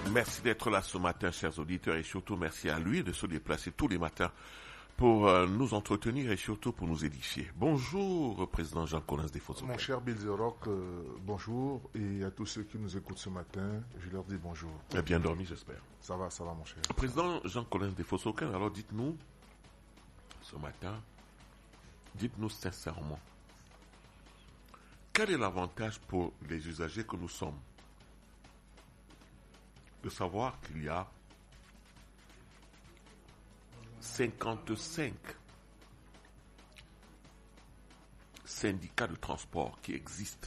Merci d'être là ce matin, chers auditeurs, et surtout merci à lui de se déplacer tous les matins pour nous entretenir et surtout pour nous édifier. Bonjour, Président Jean-Colin Desfossoken. Mon cher Bill Zerock, bonjour, et à tous ceux qui nous écoutent ce matin, je leur dis bonjour. Bien dormi, j'espère. Ça va, mon cher. Président Jean-Colin Desfossoken, alors dites-nous, ce matin, dites-nous sincèrement, quel est l'avantage pour les usagers que nous sommes de savoir qu'il y a 55 syndicats de transport qui existent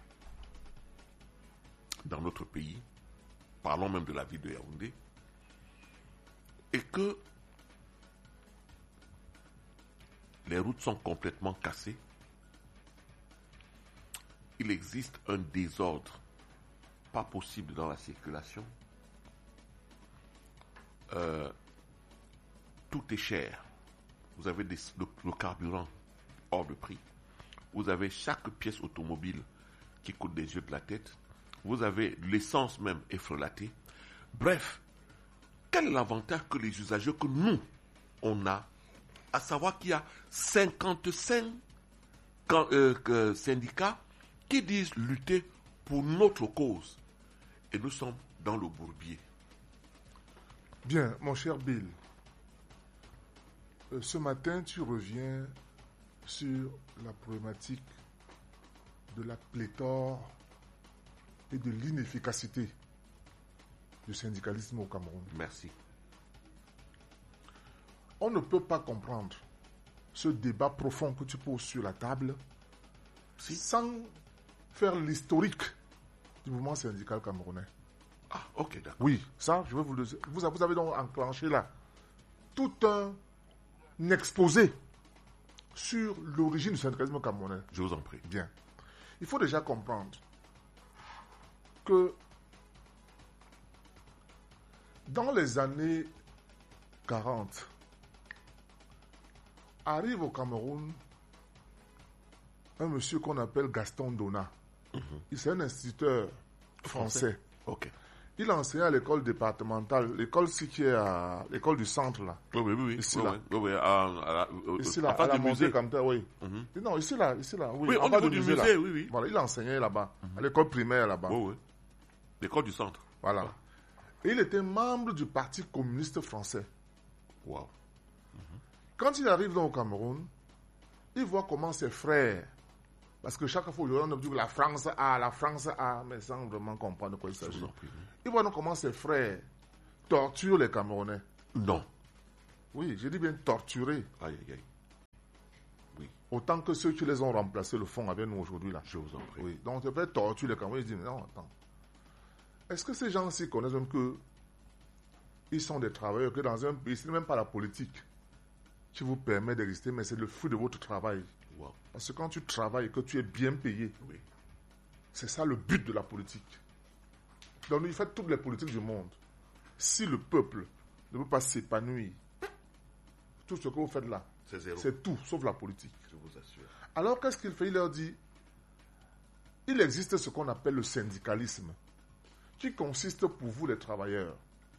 dans notre pays, parlons même de la ville de Yaoundé, et que les routes sont complètement cassées. Il existe un désordre pas possible dans la circulation. Tout est cher. Vous avez le carburant hors de prix. Vous avez chaque pièce automobile qui coûte des yeux de la tête. Vous avez l'essence même effrelatée. Bref, quel est l'avantage que les usagers que nous, on a, à savoir qu'il y a 55 syndicats qui disent lutter pour notre cause. Et nous sommes dans le bourbier. Bien, mon cher Bill, ce matin, tu reviens sur la problématique de la pléthore et de l'inefficacité du syndicalisme au Cameroun. Merci. On ne peut pas comprendre ce débat profond que tu poses sur la table sans faire l'historique du mouvement syndical camerounais. Ah, ok, d'accord. Oui, ça, je vais vous le dire. Vous avez donc enclenché là tout un exposé sur l'origine du syndicalisme camerounais. Je vous en prie. Bien. Il faut déjà comprendre que dans les années 40, arrive au Cameroun un monsieur qu'on appelle Gaston Donat. Il est un instituteur français. Ok. Il enseignait à l'école départementale, l'école qui est à l'école du centre là. Oui. Ici oui, là. Ici là, à la du musée. montée comme ça, oui. Non, ici là. Oui, Oui, au niveau du musée, là. oui. Voilà, il enseignait là-bas, à l'école primaire là-bas. Oui. L'école du centre. Voilà. Et il était membre du Parti communiste français. Wow. Quand il arrive dans au Cameroun, il voit comment ses frères, parce que chaque fois, on dit que la France a, mais sans vraiment comprendre de quoi il s'agit. Il voit donc comment ses frères torturent les Camerounais. Non. Oui, j'ai dit bien torturer. Aïe. Oui. Autant que ceux qui les ont remplacés le font avec nous aujourd'hui là. Je vous en prie. Oui. Donc, tu peux torturer les Camerounais. Ils disent, non, attends. Est-ce que ces gens-ci connaissent même que ils sont des travailleurs, que dans un pays, ce n'est même pas la politique qui vous permet d'exister, mais c'est le fruit de votre travail. Wow. Parce que quand tu travailles et que tu es bien payé, Oui. c'est ça le but de la politique. Donc, il fait toutes les politiques du monde. Si le peuple ne peut pas s'épanouir, tout ce que vous faites là, C'est zéro. c'est tout, sauf la politique. Je vous assure. Alors, qu'est-ce qu'il fait? Il leur dit, il existe ce qu'on appelle le syndicalisme, qui consiste pour vous, les travailleurs,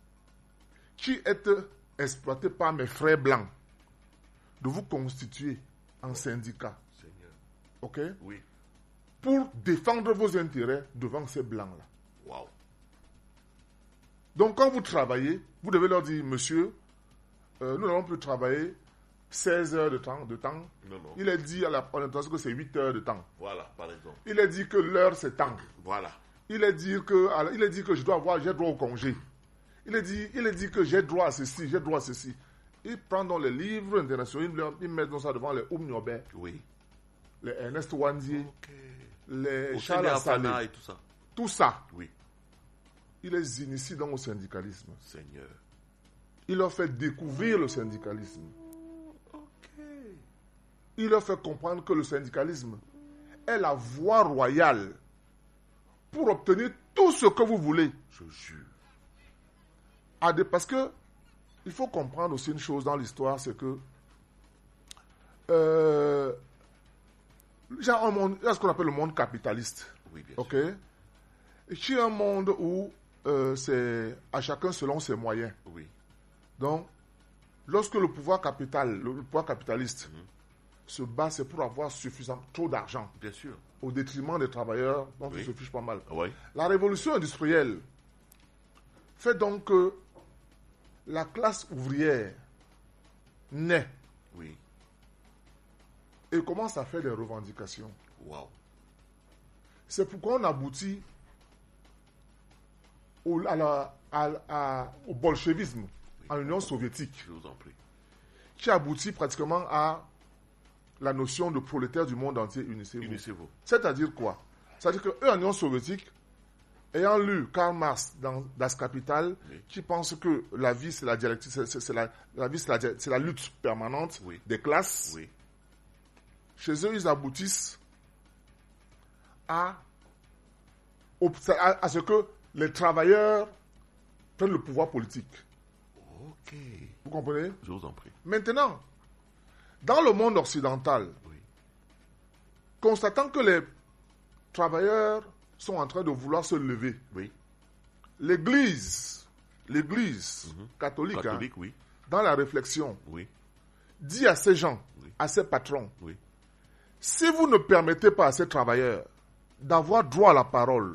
qui êtes exploités par mes frères blancs, de vous constituer en syndicat. Seigneur. OK? Oui. Pour défendre vos intérêts devant ces blancs-là. Wow. Donc, quand vous travaillez, vous devez leur dire, monsieur, nous n'allons plus travailler 16 heures de temps. Non. Il est dit à la présentation que c'est 8 heures de temps. Voilà, par exemple. Il est dit que l'heure, c'est temps. Voilà. Il est dit que j'ai droit au congé. Il est dit que j'ai droit à ceci, j'ai droit à ceci. Il prend dans les livres internationaux, il met dans ça devant les Oumniobé, Oui. les Ernest Wandier, Ok. les Au Charles Afana Assalé, et tout ça. tout ça. Oui. Il les initie dans le syndicalisme. Seigneur. Il leur fait découvrir le syndicalisme. Ok. Il leur fait comprendre que le syndicalisme est la voie royale pour obtenir tout ce que vous voulez. Je jure. Parce que il faut comprendre aussi une chose dans l'histoire, c'est que il y a ce qu'on appelle le monde capitaliste. Oui, bien OK? sûr. Et qui est un monde où c'est à chacun selon ses moyens. Oui. Donc, lorsque le pouvoir capitaliste se bat, c'est pour avoir trop d'argent. Bien sûr. Au détriment des travailleurs, dont ils se fichent pas mal. Oui. La révolution industrielle fait donc que la classe ouvrière naît Oui. et commence à faire des revendications. Wow. C'est pourquoi on aboutit au bolchevisme en Union soviétique, Je vous en prie. qui aboutit pratiquement à la notion de prolétaire du monde entier, unissez-vous. Unissez-vous. C'est-à-dire quoi? C'est-à-dire qu'eux, en Union soviétique, ayant lu Karl Marx dans Das Kapital, qui pense que la vie, c'est la dialectique, c'est la lutte permanente des classes, chez eux, ils aboutissent à ce que les travailleurs prennent le pouvoir politique. Ok. Vous comprenez? Je vous en prie. Maintenant, dans le monde occidental, constatant que les travailleurs sont en train de vouloir se lever, l'Église catholique, dans la réflexion, dit à ces gens, à ces patrons, si vous ne permettez pas à ces travailleurs d'avoir droit à la parole,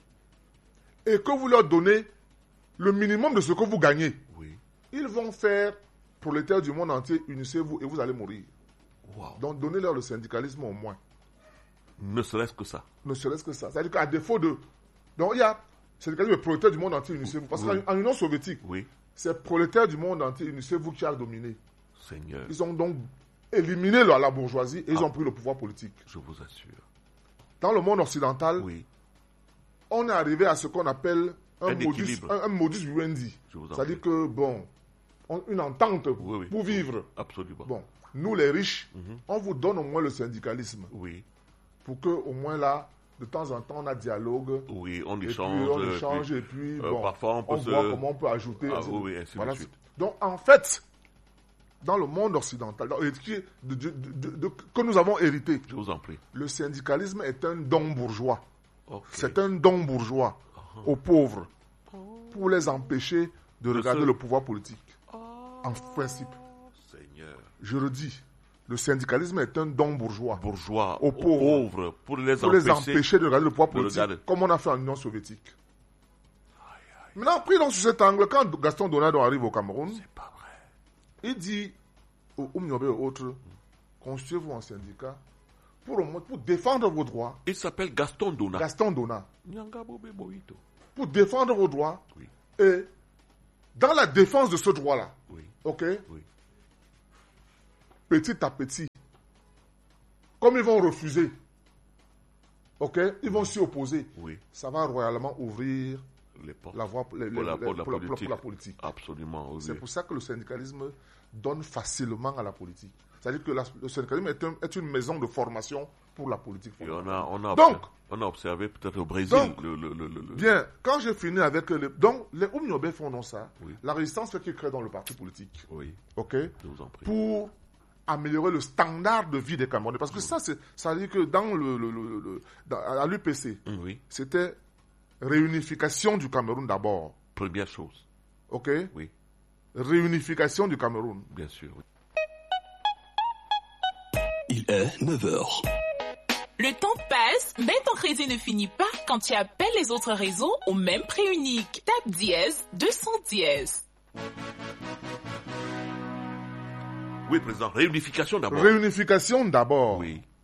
et que vous leur donnez le minimum de ce que vous gagnez, ils vont faire prolétaires du monde entier, unissez-vous et vous allez mourir. Wow. Donc donnez-leur le syndicalisme au moins. Ne serait-ce que ça. Ne serait-ce que ça. C'est-à-dire qu'à défaut de... Donc il y a syndicalisme prolétaire du monde entier, unissez-vous. Parce qu'en Union soviétique, c'est prolétaire du monde entier, unissez-vous qui a dominé. Seigneur. Ils ont donc éliminé la bourgeoisie et ils ont pris le pouvoir politique. Je vous assure. Dans le monde occidental, on est arrivé à ce qu'on appelle un modus vivendi. C'est-à-dire que, bon, une entente pour vivre. Absolument. Bon, nous les riches, on vous donne au moins le syndicalisme. Pour que, au moins là, de temps en temps, on a dialogue. On échange. Et puis, bon, parfois on voit comment on peut ajouter. Ainsi de suite. Donc, en fait, dans le monde occidental, que nous avons hérité, je vous en prie, le syndicalisme est un don bourgeois. C'est un don bourgeois aux pauvres pour les empêcher de regarder le pouvoir politique. En principe. Seigneur. Je le dis, le syndicalisme est un don bourgeois. Aux pauvres pour les empêcher de regarder le pouvoir politique, comme on a fait en Union soviétique. Maintenant, pris donc sur cet angle, quand Gaston Donado arrive au Cameroun, c'est pas vrai. Il dit aux Oumniobé et aux autres, constituez-vous en syndicat pour défendre vos droits. Il s'appelle Gaston Dona. Gaston Dona. Pour défendre vos droits. Et dans la défense de ce droit-là, petit à petit, comme ils vont refuser, ils vont s'y opposer, ça va royalement ouvrir la voie pour la politique. Absolument. C'est pour ça que le syndicalisme donne facilement à la politique. C'est-à-dire que le syndicalisme est une maison de formation pour la politique. Et on a observé peut-être au Brésil. Bien, quand j'ai fini avec donc les Oumniobé font ça, la résistance fait qu'ils créent dans le parti politique. Je vous en prie. Pour améliorer le standard de vie des Camerounais. Parce que ça veut dire que dans à l'UPC, c'était réunification du Cameroun d'abord. Première chose. Réunification du Cameroun. Bien sûr. Il est 9h. Le temps passe, mais ton crédit ne finit pas quand tu appelles les autres réseaux au même prix unique. Tape dièse 200 dièse. Oui, président. Réunification d'abord. Réunification d'abord.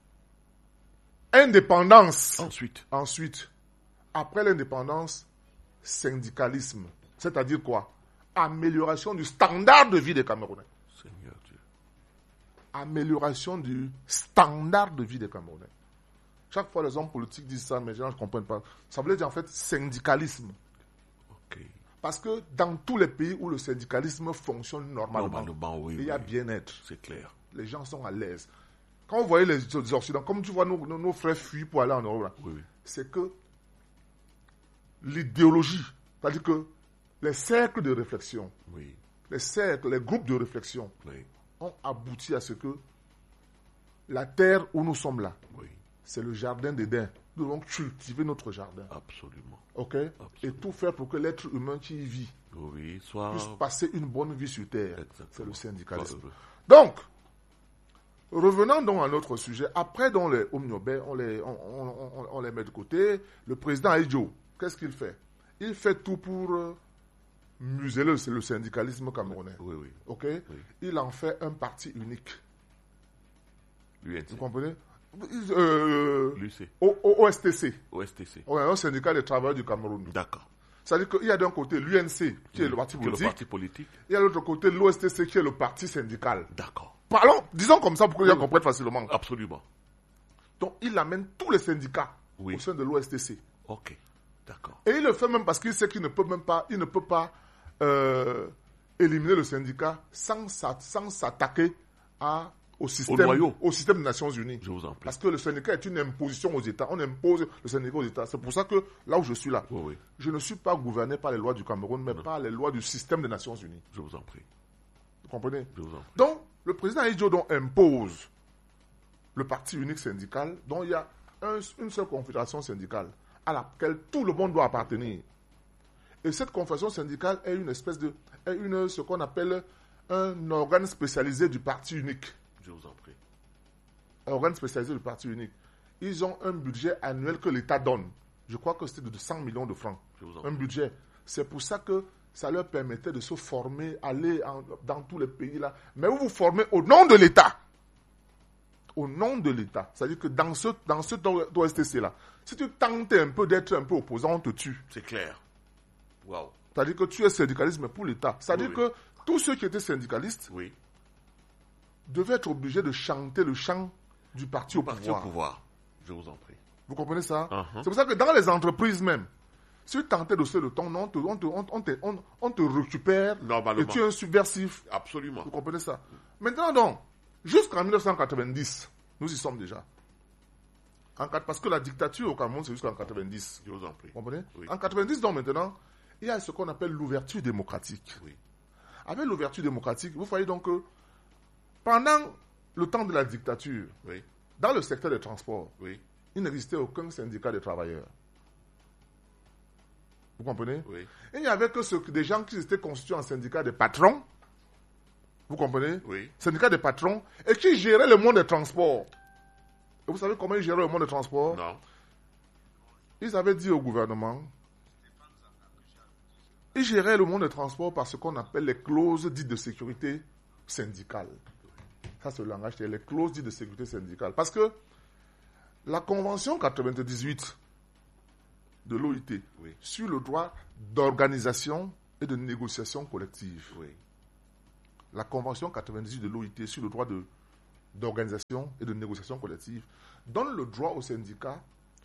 Indépendance. Ensuite. Après l'indépendance, syndicalisme. C'est-à-dire quoi? Amélioration du standard de vie des Camerounais. Seigneur Dieu. Amélioration du standard de vie des Camerounais. Chaque fois, les hommes politiques disent ça, mais les gens ne comprennent pas. Ça veut dire en fait syndicalisme. Parce que dans tous les pays où le syndicalisme fonctionne normalement, il y a bien-être. C'est clair. Les gens sont à l'aise. Quand vous voyez les Occidentaux, comme tu vois nos frères fuient pour aller en Europe, c'est que l'idéologie, c'est-à-dire que les cercles de réflexion, les groupes de réflexion ont abouti à ce que la terre où nous sommes là, c'est le jardin d'Éden. Nous devons cultiver notre jardin. Absolument. OK? Et tout faire pour que l'être humain qui y vit puisse passer une bonne vie sur Terre. Exactement. C'est le syndicalisme. Donc, revenons donc à notre sujet. Après, dans les Omniobé, on les met de côté. Le président Aïdjo, qu'est-ce qu'il fait? Il fait tout pour museler le syndicalisme camerounais. Oui. OK? Il en fait un parti unique. L'UNC. Vous comprenez? L'UC. OSTC. OSTC. Ouais, un syndicat des travailleurs du Cameroun. D'accord. C'est-à-dire qu'il y a d'un côté l'UNC, qui est le parti politique. Il y a de l'autre côté l'OSTC, qui est le parti syndical. D'accord. Disons comme ça pour que les gens comprennent facilement. Absolument. Donc, il amène tous les syndicats au sein de l'OSTC. Ok. D'accord. Et il le fait même parce qu'il sait qu'il ne peut pas éliminer le syndicat sans s'attaquer au système des Nations Unies. Je vous en prie. Parce que le syndicat est une imposition aux États. On impose le syndicat aux États. C'est pour ça que là où je suis là, je ne suis pas gouverné par les lois du Cameroun, mais par les lois du système des Nations Unies. Je vous en prie. Vous comprenez? Je vous en prie. Donc, le président Aïdjo impose le parti unique syndical, dont il y a une seule confédération syndicale à laquelle tout le monde doit appartenir. Et cette confédération syndicale est ce qu'on appelle un organe spécialisé du parti unique. Je vous en prie. Un organe spécialisé du parti unique. Ils ont un budget annuel que l'État donne. Je crois que c'était de 100 millions de francs. Un budget. C'est pour ça que ça leur permettait de se former, aller dans tous les pays là. Mais vous vous formez au nom de l'État. Au nom de l'État. C'est-à-dire que dans ce OSTC là, si tu tentes un peu d'être un peu opposant, on te tue. C'est clair. Waouh. C'est-à-dire que tu es syndicaliste, mais pour l'État. C'est-à-dire que tous ceux qui étaient syndicalistes devaient être obligés de chanter le chant du parti au pouvoir. Je vous en prie. Vous comprenez ça? C'est pour ça que dans les entreprises même, si tu tentais de le ton, on te récupère et tu es un subversif. Absolument. Vous comprenez ça? Maintenant donc, jusqu'en 1990, nous y sommes déjà. Parce que la dictature au Cameroun, c'est jusqu'en 90. Je vous en prie. Vous comprenez? Oui. En 90, donc maintenant, il y a ce qu'on appelle l'ouverture démocratique. Oui. Avec l'ouverture démocratique, vous voyez donc que pendant le temps de la dictature, dans le secteur des transports, il n'existait aucun syndicat de travailleurs. Vous comprenez? Oui. Il n'y avait que des gens qui étaient constitués en syndicat de patrons. Vous comprenez? Oui. Syndicat de patrons et qui géraient le monde des transports. Et vous savez comment ils géraient le monde des transports? Non. Ils avaient dit au gouvernement, ils géraient le monde des transports par ce qu'on appelle les clauses dites de sécurité syndicale. Ça, c'est le langage, c'est les clauses dites de sécurité syndicale. Parce que la Convention 98 de l'OIT sur le droit d'organisation et de négociation collective. La Convention 98 de l'OIT sur le droit d'organisation et de négociation collective donne le droit aux syndicats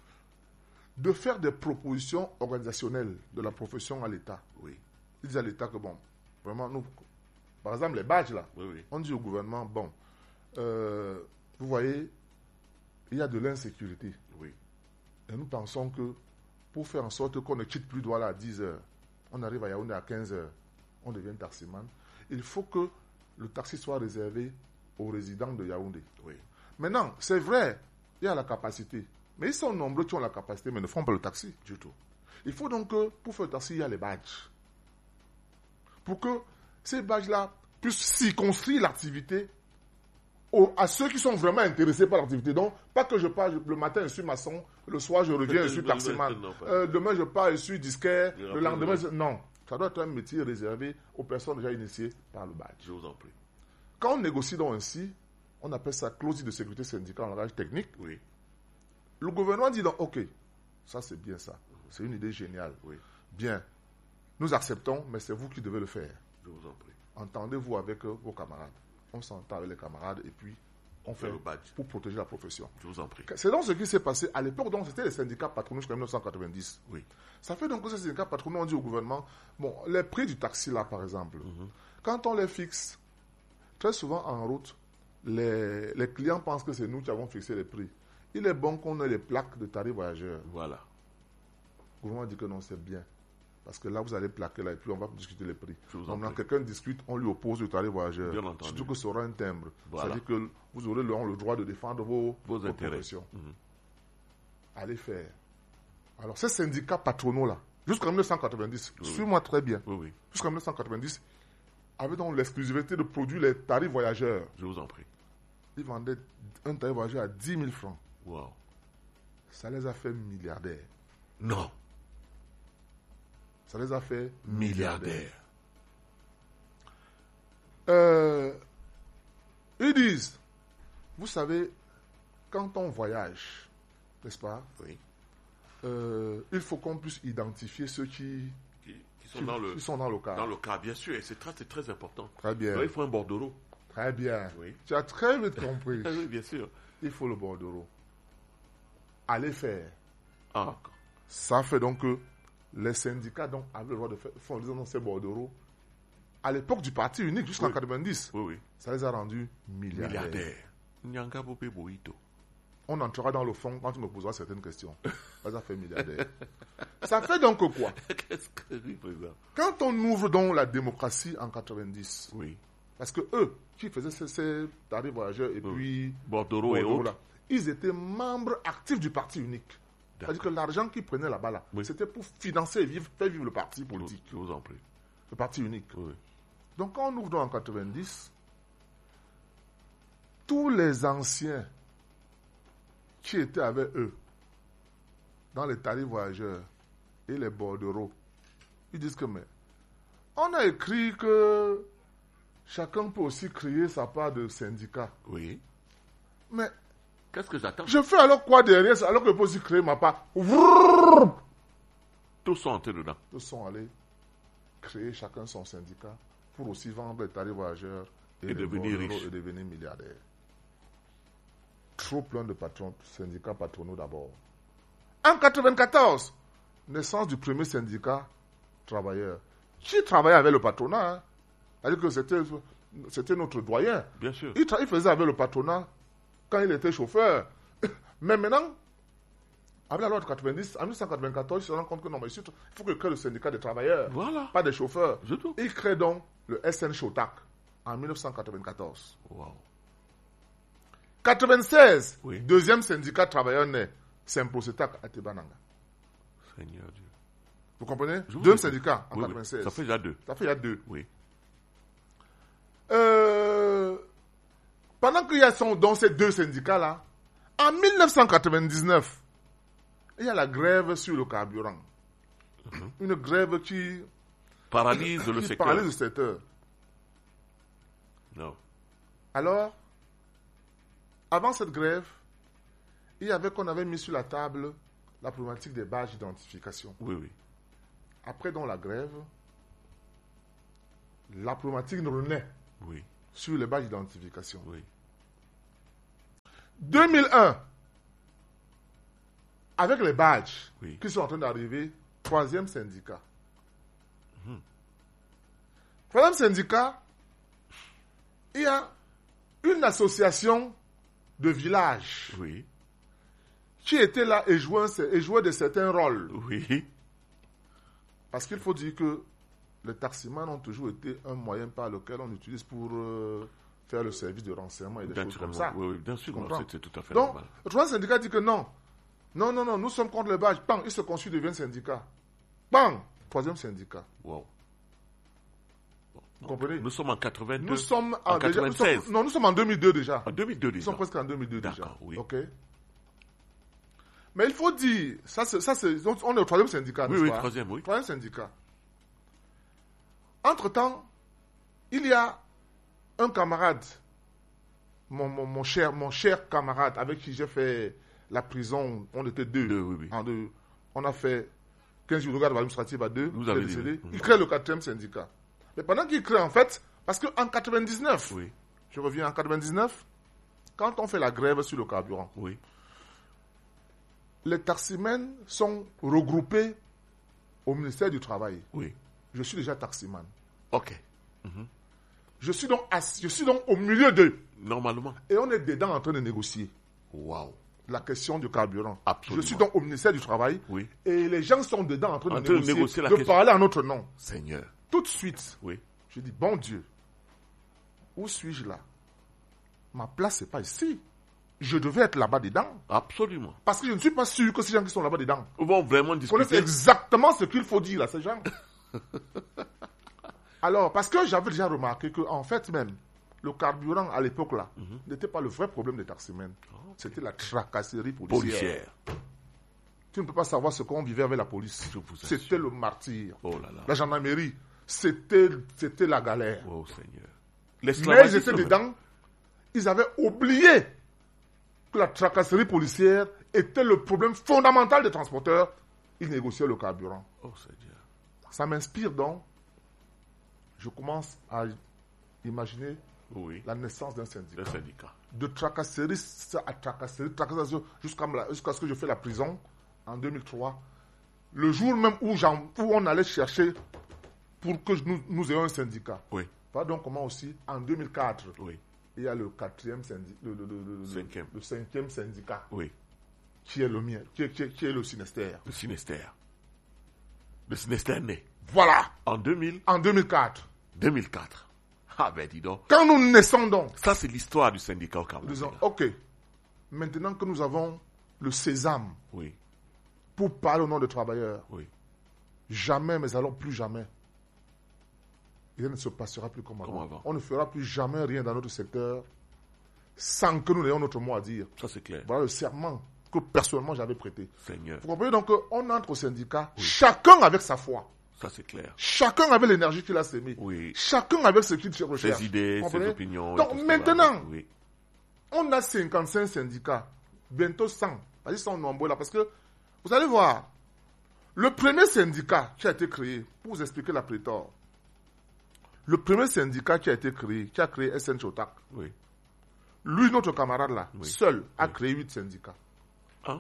de faire des propositions organisationnelles de la profession à l'État. Ils disent à l'État que, bon, vraiment, nous, par exemple, les badges, là, on dit au gouvernement, bon, vous voyez, il y a de l'insécurité. Et nous pensons que pour faire en sorte qu'on ne quitte plus Douala à 10 heures, on arrive à Yaoundé à 15 heures, on devient taximan, il faut que le taxi soit réservé aux résidents de Yaoundé. Maintenant, c'est vrai, il y a la capacité, mais ils sont nombreux qui ont la capacité, mais ne font pas le taxi du tout. Il faut donc que, pour faire le taxi, il y a les badges. Pour que ces badges-là puissent circonscrire l'activité à ceux qui sont vraiment intéressés par l'activité. Donc, pas que je pars le matin, je suis maçon, le soir, je reviens, je suis taximan. Demain, je pars, je suis disquaire, le lendemain, non. Ça doit être un métier réservé aux personnes déjà initiées par le badge. Je vous en prie. Quand on négocie donc ainsi, on appelle ça clause de sécurité syndicale en langage technique. Le gouvernement dit donc, ok, ça c'est bien ça. C'est une idée géniale. Bien, nous acceptons, mais c'est vous qui devez le faire. Je vous en prie. Entendez-vous avec vos camarades. On s'entend avec les camarades et puis on fait le badge pour protéger la profession. Je vous en prie. C'est donc ce qui s'est passé à l'époque, donc c'était les syndicats patronaux jusqu'en 1990. Ça fait donc que ces syndicats patronaux ont dit au gouvernement, bon, les prix du taxi là par exemple, quand on les fixe, très souvent en route, les clients pensent que c'est nous qui avons fixé les prix. Il est bon qu'on ait les plaques de tarifs voyageurs. Voilà. Le gouvernement dit que non, c'est bien. Parce que là, vous allez plaquer là et puis on va discuter les prix. Quand quelqu'un discute, on lui oppose le tarif voyageur. Surtout que ce sera un timbre. Voilà. C'est-à-dire que vous aurez le droit de défendre vos intérêts. allez faire. Alors, ces syndicats patronaux-là, jusqu'en 1990, suis-moi très bien, jusqu'en 1990, avaient donc l'exclusivité de produire les tarifs voyageurs. Je vous en prie. Ils vendaient un tarif voyageur à 10 000 francs. Wow. Ça les a fait milliardaires. Non. Ça les a fait Milliardaires. Ils disent, vous savez, quand on voyage, n'est-ce pas? Oui. Il faut qu'on puisse identifier ceux qui sont dans le car. Dans le car, bien sûr, et c'est très important. Très bien. Alors, il faut un bordereau. Très bien. Oui. Tu as très vite compris. Oui, bien sûr. Il faut le bordereau. Allez faire. Ah. Ça fait donc que les syndicats donc, avaient le droit de faire dans ces bordereaux. À l'époque du parti unique, jusqu'en 90, ça les a rendus milliardaires. On entrera dans le fond quand tu me poseras certaines questions. Ça les a fait milliardaires. Ça fait donc quoi? Qu'est-ce que oui, président? Quand on ouvre donc la démocratie en 90, parce que eux, qui faisaient ces tarifs voyageurs et puis bordereaux et autres, là, ils étaient membres actifs du parti unique. C'est-à-dire que l'argent qu'ils prenaient là-bas, c'était pour financer et faire vivre le parti politique. Je vous en prie. Le parti unique. Donc quand on ouvre donc en 90, tous les anciens qui étaient avec eux dans les tarifs voyageurs et les bordereaux, ils disent que mais on a écrit que chacun peut aussi créer sa part de syndicat. Oui. Mais qu'est-ce que j'attends? Je fais alors quoi derrière ça, alors que je peux aussi créer ma part? Tous sont entrés dedans. Tous sont allés créer chacun son syndicat pour aussi vendre les tarifs voyageurs et devenir riches. Et devenir milliardaires. Trop plein de patrons, syndicats patronaux d'abord. En 94, naissance du premier syndicat travailleur. Qui travaillait avec le patronat? Hein? C'est-à-dire que c'était notre doyen. Bien sûr. Il faisait avec le patronat quand il était chauffeur. Mais maintenant, avec la loi de 90, en 1994, il se rend compte que non, mais il faut qu'il crée le syndicat des travailleurs, pas des chauffeurs. Il crée donc le SN Chotac en 1994. Wow. 96, deuxième syndicat travailleur né, Symposetac à Tebananga. Seigneur Dieu. Vous comprenez? Deux syndicats en 96. Ça fait déjà deux. Ça fait déjà deux. Oui. Pendant qu'il y a dans ces deux syndicats-là, en 1999, il y a la grève sur le carburant. Une grève qui paralyse le secteur. Paralyse le secteur. Non. Alors, avant cette grève, il y avait qu'on avait mis sur la table la problématique des badges d'identification. Oui, oui. Après, dans la grève, la problématique renaît sur les badges d'identification. Oui. 2001, avec les badges qui sont en train d'arriver, troisième syndicat. Troisième syndicat, il y a une association de villages qui était là et jouait de certains rôles. Oui. Parce qu'il faut dire que les taximans ont toujours été un moyen par lequel on utilise pour faire le service de renseignement et des choses comme ça. Oui, bien sûr, c'est tout à fait donc, normal. Le troisième syndicat dit que non, nous sommes contre les badges. Bang, il se constitue, devient syndicat. Bang, troisième syndicat. Wow. Vous comprenez? Nous sommes en 82. Nous sommes en 96. Nous sommes en 2002 déjà. En 2002 déjà. Nous sommes presque en 2002 déjà. D'accord, oui. Ok. Mais il faut dire, on est au troisième syndicat, n'est-ce pas? Troisième syndicat. Entre-temps, il y a un camarade, mon cher camarade, avec qui j'ai fait la prison, on était deux. On a fait 15 jours de garde administrative à deux. Vous avez décédé. Il crée le quatrième syndicat. Mais pendant qu'il crée, en fait, parce qu'en 99, je reviens en 99, quand on fait la grève sur le carburant, les taximens sont regroupés au ministère du Travail. Je suis déjà taximan. Ok. Je suis donc au milieu d'eux. Normalement. Et on est dedans en train de négocier. Wow. La question du carburant. Absolument. Je suis donc au ministère du Travail. Et les gens sont dedans en train de négocier de parler en notre nom. Seigneur. Tout de suite, je dis, bon Dieu, où suis-je là? Ma place, c'est pas ici. je devais être là-bas dedans. Absolument. Parce que je ne suis pas sûr que ces gens qui sont là-bas dedans Ils vont vraiment connaissent discuter. exactement ce qu'il faut dire à ces gens. Alors, parce que j'avais déjà remarqué qu'en fait même, le carburant à l'époque là, n'était pas le vrai problème des taximens. C'était la tracasserie policière. Policière. Tu ne peux pas savoir ce qu'on vivait avec la police. Je vous assure. C'était le martyr. Oh là là. La gendarmerie, c'était la galère. Oh Seigneur. Mais ils L'esclavagisme. étaient dedans, ils avaient oublié que la tracasserie policière était le problème fondamental des transporteurs. Ils négociaient le carburant. Oh Seigneur. Ça m'inspire donc. Je commence à imaginer Oui. la naissance d'un syndicat. Le syndicat. De tracasserie à tracasserie, jusqu'à ce que je fais la prison en 2003. Le jour même où on allait chercher pour que nous ayons un syndicat. Oui. Voilà donc comment aussi, en 2004, Oui. il y a le quatrième syndicat, Cinquième. le cinquième syndicat, Oui. qui est le mien, qui est le Sinestère. Le Sinestère. Le Sinestère né. Voilà, En 2000, en 2004. 2004. Ah ben dis donc. Quand nous naissons donc, Ça c'est l'histoire du syndicat au nous Cameroun. disons, ok, maintenant que nous avons le sésame Oui. pour parler au nom des travailleurs, Oui. jamais, mais alors plus jamais, rien ne se passera plus comme avant. On ne fera plus jamais rien dans notre secteur sans que nous ayons notre mot à dire. Ça c'est clair. Voilà le serment que personnellement j'avais prêté. Seigneur. Vous comprenez donc qu'on entre au syndicat, chacun avec sa foi, Ça c'est clair. chacun avec l'énergie qu'il a sémée, Oui. chacun avec ce qu'il recherche. Ses idées, Vous ses comprenez? opinions. et Donc tout ce qui maintenant, va avec. Oui. on a 55 syndicats, bientôt 100. Ils sont nombreux là parce que, vous allez voir, le premier syndicat qui a été créé, pour vous expliquer la pléthore, le premier syndicat qui a été créé, qui a créé SN Chotak, Oui. lui, notre camarade là, Oui. seul, a créé 8 syndicats. Hein?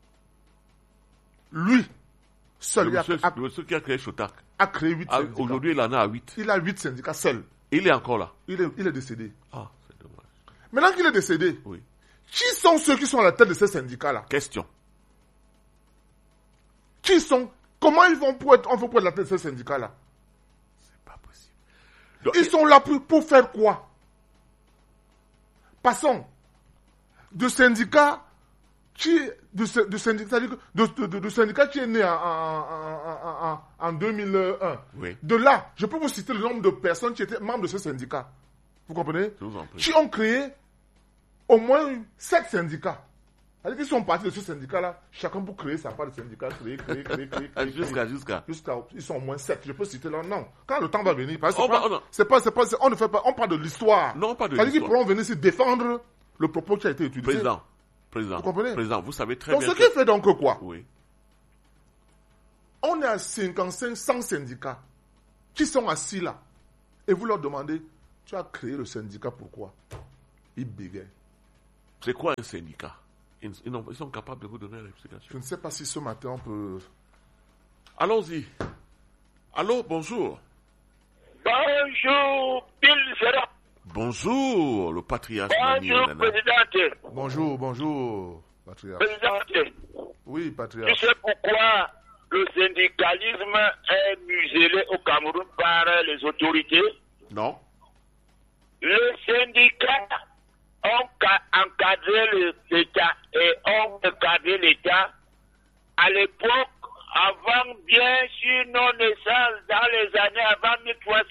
Lui, seul, Le il monsieur, monsieur qui a créé Chotak. a créé 8 syndicats. Aujourd'hui, il en a 8. Il a 8 syndicats seul. Il est encore là. Il est décédé. Ah, c'est dommage. Maintenant qu'il est décédé, Oui. qui sont ceux qui sont à la tête de ces syndicats-là? Question. Qui sont? Comment ils vont pour être à la tête de ces syndicats-là? C'est pas possible. Donc, Ils sont là pour faire quoi? Passons de syndicat qui de syndicat qui est né en 2001. Oui. De là, je peux vous citer le nombre de personnes qui étaient membres de ce syndicat. Vous comprenez? Je vous en prie. Qui ont créé au moins 7 syndicats. C'est-à-dire qu'ils sont partis de ce syndicat-là, chacun pour créer sa part de syndicat, créer. Jusqu'à. Ils sont au moins 7. Je peux citer leur nom. Quand le temps va venir, parce que on ne fait pas, on parle de l'histoire. Non, pas de C'est-à-dire qu'ils l'histoire. pourront venir se défendre le propos qui a été utilisé. Président. Vous comprenez? Président, vous savez très Donc bien. ce qui fait donc quoi? Oui. On est à 55, 100 syndicats qui sont assis là. Et vous leur demandez, tu as créé le syndicat pourquoi? Ils bégayent. C'est quoi un syndicat? Ils sont capables de vous donner l'explication. Je ne sais pas si ce matin on peut... Allons-y. Allô, bonjour. Bonjour, Bill Zera. Bonjour, le patriarche. Bonjour, présidente. Bonjour, patriarche. Présidente, Oui, tu patriarche. sais pourquoi le syndicalisme est muselé au Cameroun par les autorités? Non. Le syndicat ont encadré l'État et ont encadré l'État à l'époque avant, bien sûr, nos naissances dans les années avant 1300.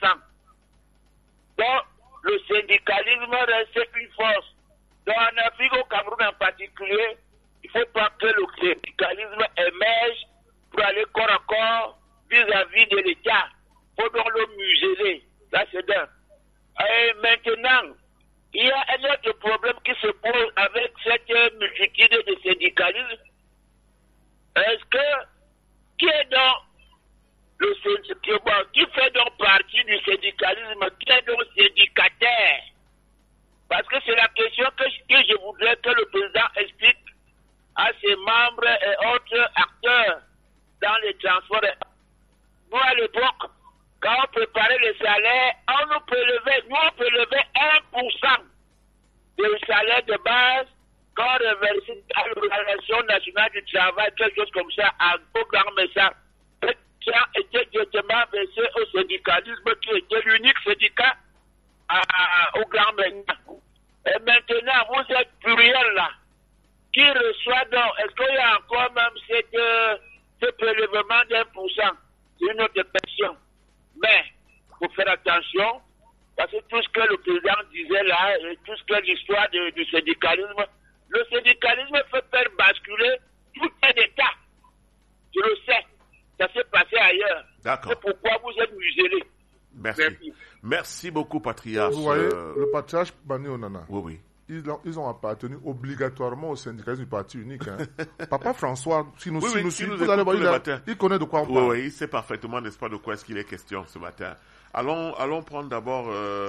Donc, le syndicalisme reste une force. Donc, en Afrique, au Cameroun en particulier, il ne faut pas que le syndicalisme émerge pour aller corps à corps vis-à-vis de l'État. Il faut donc le museler. Ça, c'est d'un. Et maintenant, il y a un autre problème qui se pose avec cette multitude de syndicalisme. Est-ce que qui est dans le syndicalisme, qui fait donc partie du syndicalisme, qui est donc syndicataire? Parce que c'est la question que je voudrais que le président explique à ses membres et autres acteurs dans les transports. Nous, à l'époque, quand on préparait les salaires, on prélevait 1% du salaire de base qu'on reversait à l'Organisation nationale du travail, quelque chose comme ça, au Grand Messa. Ça était directement versé au syndicalisme qui était l'unique syndicat au Grand Messa. Et maintenant, vous êtes plus courriel-là, qui reçoit donc, est-ce qu'il y a encore même ce prélèvement d'1%? C'est une autre question. Mais, il faut faire attention, parce que tout ce que le président disait là, et tout ce que l'histoire du syndicalisme, le syndicalisme fait faire basculer tout un État. Je le sais, ça s'est passé ailleurs. D'accord. C'est pourquoi vous êtes muselés. Merci. Merci beaucoup, patriarche. Vous voyez, le patriarche Bani Onana, Oui. ils ont appartenu obligatoirement au syndicalisme du parti unique. Hein. Papa François, si nous suit, vous allez voir, il connaît de quoi on parle. Oui, il sait parfaitement, n'est-ce pas, de quoi est-ce qu'il est question ce matin. Allons prendre d'abord,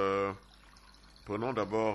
prenons d'abord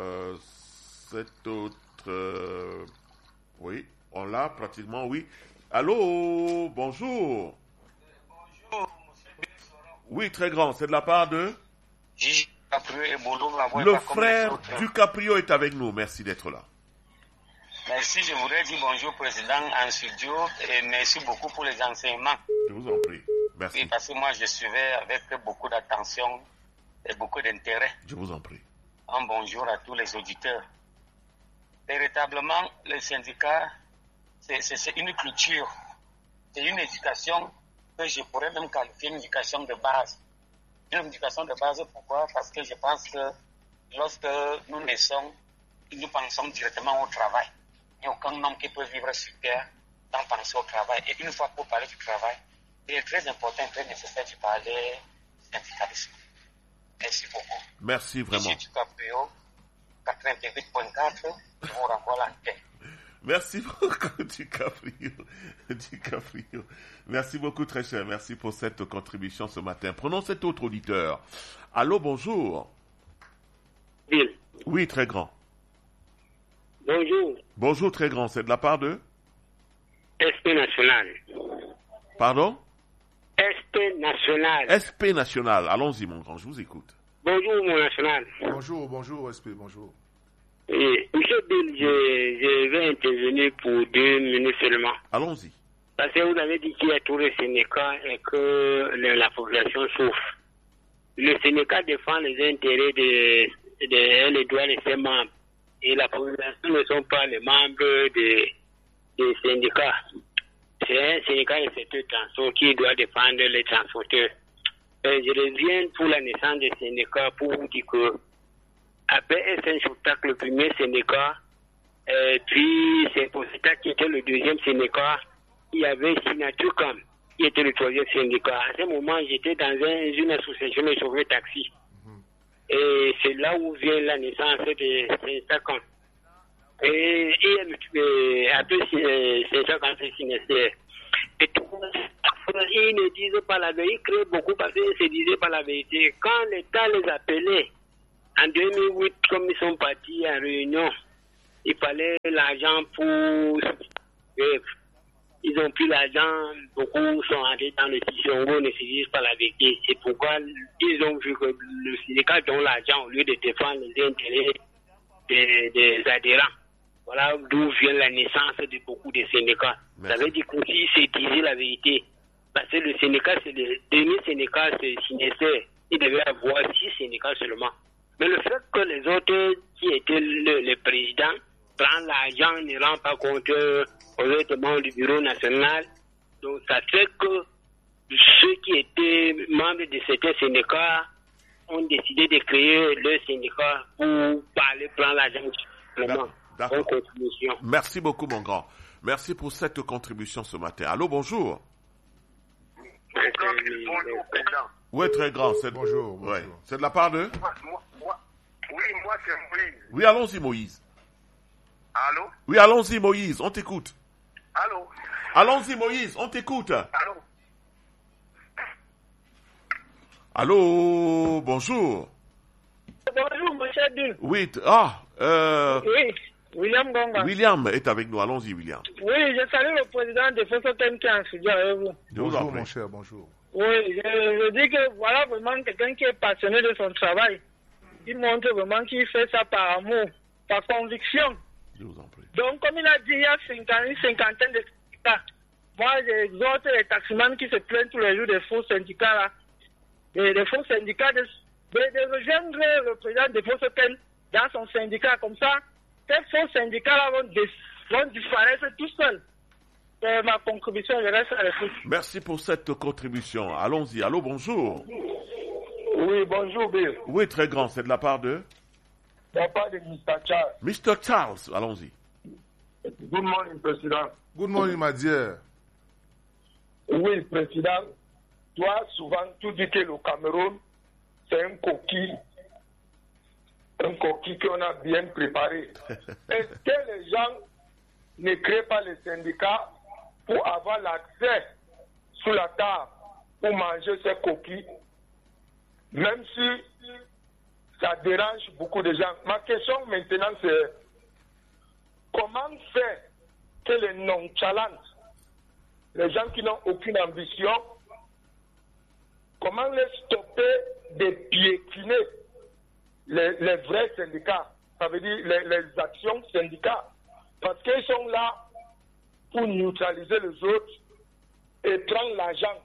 cette autre, oui, on l'a pratiquement, oui. Allô, bonjour. Bonjour, oui, très grand, c'est de la part de Gigi Caprio et Boulou. Le frère du Caprio est avec nous, merci d'être là. Merci, je voudrais dire bonjour président en studio et merci beaucoup pour les enseignements. Je vous en prie, merci. Oui, parce que moi je suivais avec beaucoup d'attention et beaucoup d'intérêt. Je vous en prie. Un bonjour à tous les auditeurs. Véritablement, le syndicat, c'est une culture, c'est une éducation que je pourrais même qualifier une éducation de base. Une éducation de base, pourquoi? Parce que je pense que lorsque nous naissons, nous pensons directement au travail. Il n'y a aucun homme qui peut vivre sur terre sans penser au travail. Et une fois pour parler du travail, il est très important et très nécessaire de parler syndicalisme. Merci beaucoup. Merci vraiment. Monsieur Caprio, 88.4, je vous renvoie l'antenne. Merci beaucoup du Caprio. Merci beaucoup très cher. Merci pour cette contribution ce matin. Prenons cet autre auditeur. Allô, bonjour. Bill. Oui, très grand. Bonjour. Bonjour, très grand. C'est de la part de SP National. Pardon? SP National. SP National. Allons-y, mon grand, je vous écoute. Bonjour, mon national. Bonjour, SP, bonjour. Et, monsieur Bill, je vais intervenir pour 2 minutes seulement. Allons-y. Parce que vous avez dit qu'il y a tous les syndicats et que la population souffre. Le syndicat défend les intérêts et les droits de ses membres. Et la population ne sont pas les membres des syndicats. C'est un syndicat de secteur transport qui doit défendre les transporteurs. Je reviens pour la naissance des syndicats pour vous dire que après SN Spectacle, le premier syndicat, puis c'est pour ça qui était le deuxième syndicat, il y avait Signature Camp, qui était le troisième syndicat. À ce moment, j'étais dans une association de chauffeurs taxi. Et c'est là où vient la naissance de Saint-Camp. Et après Saint-Camp, c'est Sinécère. Et tout, ils ne disent pas la vérité, ils créent beaucoup parce qu'ils se disaient pas la vérité. Quand l'État les appelait, en 2008, comme ils sont partis en réunion, il fallait l'argent pour... Ils ont pris l'argent, beaucoup sont allés dans le Sissongo, ne se disent pas la vérité. C'est pourquoi ils ont vu que le syndicat donne l'argent au lieu de défendre les intérêts des adhérents. Voilà d'où vient la naissance de beaucoup de syndicats. Merci. Ça veut dire qu'aussi c'est disaient la vérité. Parce que le syndicat, c'est le dernier syndicat, c'est Sinécère. Il devait avoir 6 syndicats seulement. Mais le fait que les autres qui étaient les présidents prennent l'argent, ne rendent pas compte aux autres membres du bureau national. Donc ça fait que ceux qui étaient membres de certains syndicats ont décidé de créer le syndicat pour parler, prendre l'argent. D'accord. Merci beaucoup, mon grand. Merci pour cette contribution ce matin. Allô, bonjour. Bonjour, président. Oui, très grand. Bonjour. Ouais. C'est de la part de... Oui, moi c'est Moïse. Oui, allons-y, Moïse. Allô? Oui, allons-y, Moïse, on t'écoute. Allô? Allons-y, Moïse, on t'écoute. Allô? Allô, bonjour. Bonjour, monsieur Dune. Oui, Oui, William Gonga. William est avec nous, allons-y, William. Oui, je salue le président de Fosotem qui est en studio avec vous. Bonjour, mon cher, bonjour. Oui, je dis que voilà vraiment quelqu'un qui est passionné de son travail. Il montre vraiment qu'il fait ça par amour, par conviction. Je vous en prie. Donc, comme il a dit, il y a une cinquantaine de syndicats. Moi, j'exhorte les taximans qui se plaignent tous les jours des faux syndicats, là, des faux syndicats, de rejoindre le président de Fosotem dans son syndicat. Comme ça, ces faux syndicats-là vont disparaître tout seuls. C'est ma contribution, je reste à l'écoute. Merci pour cette contribution. Allons-y. Allô, bonjour. Oui, bonjour, Bill. Oui, très grand. C'est de la part de De la part de Mr. Charles. Mr. Charles. Allons-y. Good morning, Président. Good morning, my dear. Oui, Président. Toi, souvent, tu dis que le Cameroun, c'est un coquille qu'on a bien préparé. Est-ce que les gens ne créent pas les syndicats pour avoir l'accès sous la table pour manger ces coquilles, même si ça dérange beaucoup de gens? Ma question maintenant, c'est comment faire que les nonchalants, les gens qui n'ont aucune ambition, comment les stopper de piétiner les vrais syndicats, ça veut dire les actions syndicales, parce qu'ils sont là pour neutraliser les autres et prendre l'argent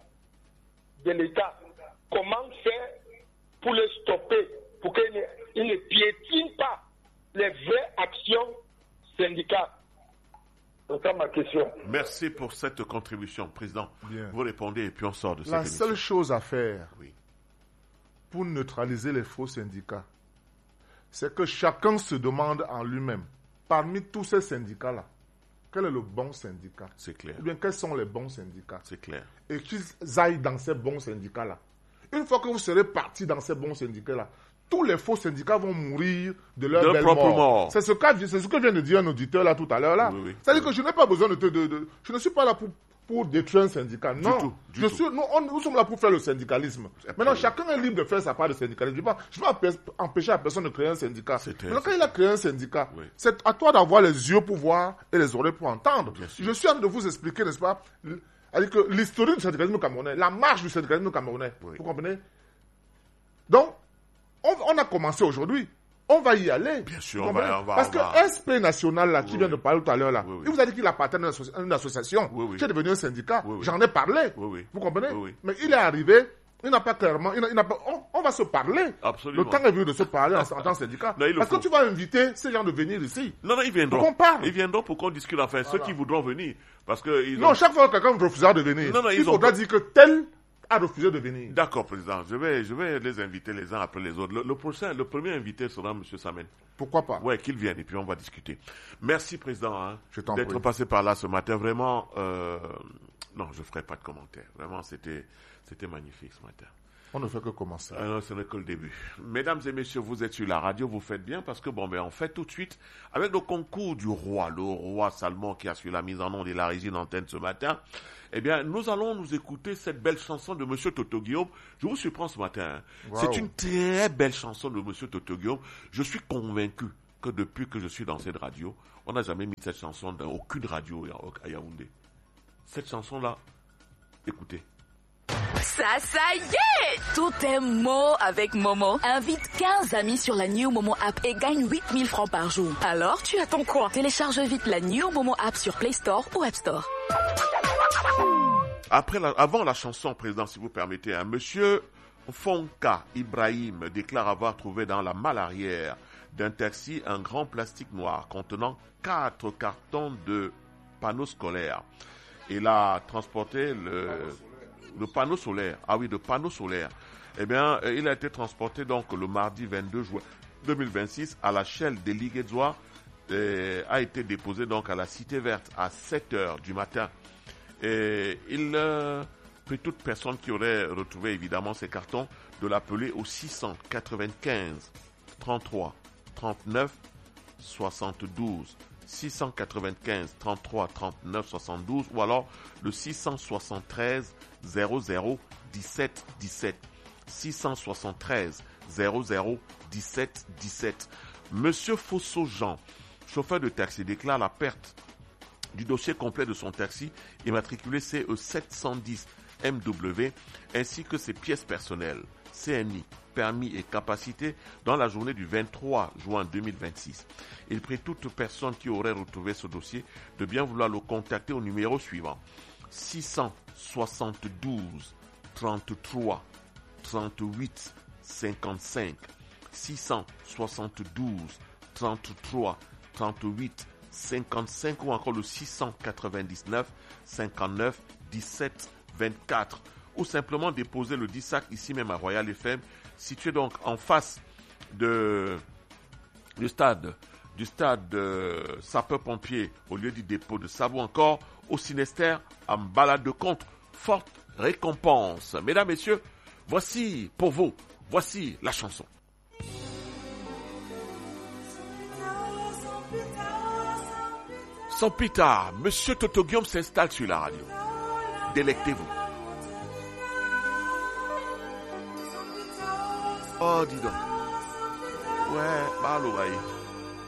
de l'État. Comment faire pour les stopper, pour qu'ils ne piétinent pas les vraies actions syndicales? C'est ça ma question. Merci pour cette contribution, Président. Bien. Vous répondez et puis on sort de cette La émission. seule chose à faire Oui. pour neutraliser les faux syndicats, c'est que chacun se demande en lui-même, parmi tous ces syndicats-là, quel est le bon syndicat? C'est clair. Ou bien quels sont les bons syndicats? C'est clair. Et qu'ils aillent dans ces bons syndicats-là. Une fois que vous serez parti dans ces bons syndicats-là, tous les faux syndicats vont mourir de leur De belle propre mort. mort. C'est ce que vient de dire un auditeur là tout à l'heure. Là. Oui, oui. C'est-à-dire que je n'ai pas besoin je ne suis pas là pour détruire un syndicat. Non. Du tout. Nous sommes là pour faire le syndicalisme. Maintenant, chacun est libre de faire sa part de syndicalisme. Je ne vais pas empêcher la personne de créer un syndicat. Maintenant, quand il a créé un syndicat, Oui. c'est à toi d'avoir les yeux pour voir et les oreilles pour entendre. Bien sûr. Je suis en train de vous expliquer, n'est-ce pas, que l'historique du syndicalisme camerounais, la marche du syndicalisme camerounais. Oui. Vous comprenez? Donc, on a commencé aujourd'hui. On va y aller. Bien sûr, Vous on va- comprenez? on va- Parce on que va- SP National, là, qui vient de parler tout à l'heure, là, Oui, oui. il vous a dit qu'il appartient à une association, Oui, oui. qui est devenu un syndicat. Oui, oui. J'en ai parlé. Oui, oui. Vous comprenez? Oui, oui. Mais il est arrivé, il n'a pas clairement, il n'a pas, on va se parler. Absolument. Le temps est venu de se parler en tant que syndicat. Non, il le Parce faut. que tu vas inviter ces gens de venir ici. Non, ils viendront. Pour qu'on parle. Ils viendront pour qu'on discute. Enfin, ceux qui voudront venir. Parce que ils Non, ont... chaque fois que quelqu'un refusera de venir, Non, non, il ils ont faudra pas- dire que tel a refusé de venir. D'accord, Président. Je vais les inviter les uns après les autres. Le premier invité sera M. Samen. Pourquoi pas? Ouais, qu'il vienne et puis on va discuter. Merci, Président, hein, Je t'en d'être prie. passé par là ce matin. Vraiment, non, je ne ferai pas de commentaires. Vraiment, c'était magnifique ce matin. On ne fait que commencer. Non, ce n'est que le début. Mesdames et messieurs, vous êtes sur la radio, vous faites bien parce que on fait tout de suite avec le concours du roi, le roi Salmon qui a su la mise en onde et la régie d'antenne ce matin. Eh bien, nous allons nous écouter cette belle chanson de Monsieur Toto Guillaume. Je vous surprends ce matin. Hein. Wow. C'est une très belle chanson de Monsieur Toto Guillaume. Je suis convaincu que depuis que je suis dans cette radio, on n'a jamais mis cette chanson dans aucune radio à Yaoundé. Cette chanson-là, écoutez. Ça y est! Tout est Mo avec Momo. Invite 15 amis sur la New Momo app et gagne 8000 francs par jour. Alors, tu attends quoi? Télécharge vite la New Momo app sur Play Store ou App Store. Avant la chanson, Président, si vous permettez, Monsieur Fonka Ibrahim déclare avoir trouvé dans la malle arrière d'un taxi un grand plastique noir contenant 4 cartons de panneaux scolaires. Il a transporté le panneau solaire. Ah oui, de panneau solaire. Eh bien, il a été transporté donc le mardi 22 juin 2026 à la Shell des Liguezois. A été déposé donc à la Cité Verte à 7h du matin. Et il prie toute personne qui aurait retrouvé évidemment ces cartons de l'appeler au 695 33 39 72. 695 33 39 72 ou alors le 673 00 17 17. 673 00 17 17. Monsieur Fosso Jean, chauffeur de taxi, déclare la perte du dossier complet de son taxi immatriculé CE 710 MW ainsi que ses pièces personnelles, CNI, permis et capacité dans la journée du 23 juin 2026. Il prie toute personne qui aurait retrouvé ce dossier de bien vouloir le contacter au numéro suivant 672 33 38 55 672 33 38 55 ou encore le 699 59 17 24 ou simplement déposer le 10 sacs ici même à Royal FM, situé donc en face du stade sapeur-pompier au lieu du dépôt de Sabo, encore au Sinestère en balade de compte. Forte récompense. Mesdames, messieurs, voici pour vous, voici la chanson. Sans pita, Monsieur Toto Guillaume s'installe sur la radio. Délectez-vous. Oh, dis donc. Ouais, bah l'oreille.